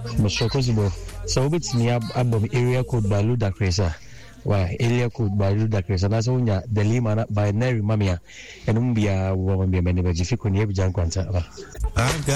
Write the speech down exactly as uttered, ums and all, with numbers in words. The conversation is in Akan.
Moshokozibo. So it's near abom area code Baluda Cresa. Why area code Baluda Cresa? That's when the Lima by Neri Mamia and Umbia woman be a man of Jifikuni Janquanta.